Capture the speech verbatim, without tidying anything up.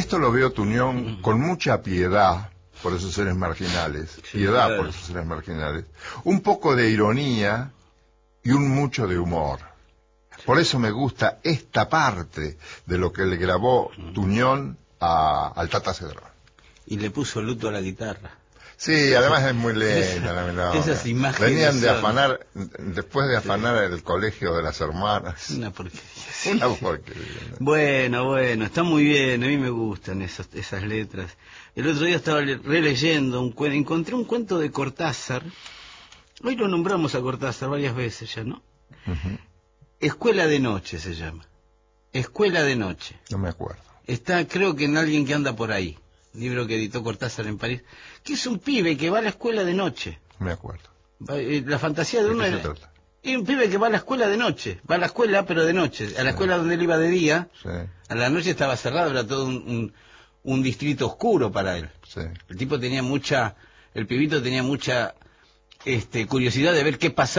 esto lo veo Tuñón con mucha piedad por esos seres marginales, Sí, piedad claro. por esos seres marginales, un poco de ironía y un mucho de humor. Por eso me gusta esta parte de lo que le grabó Tuñón a, al Tata Cedrón. Y le puso luto a la guitarra. Sí, además es muy lenta la melodía. Esas imágenes Venían de son... afanar, después de afanar el colegio de las hermanas. Una porquería. Sí. Una porquería. Bueno, bueno, está muy bien, a mí me gustan esas, esas letras. El otro día estaba le- releyendo un cuento, encontré un cuento de Cortázar. Hoy lo nombramos a Cortázar varias veces ya, ¿no? Uh-huh. Escuela de Noche se llama. Escuela de Noche. No me acuerdo. Está, creo que en Alguien que anda por ahí. Libro que editó Cortázar en París. Que es un pibe que va a la escuela de noche. No me acuerdo. Va- eh, La fantasía de ¿De uno qué se es... trata? Es un pibe que va a la escuela de noche. Va a la escuela, pero de noche. A la Sí. escuela donde él iba de día. Sí, A la noche estaba cerrado, era todo un, un, un distrito oscuro para él. sí. El tipo tenía mucha... El pibito tenía mucha este, curiosidad de ver qué pasaba.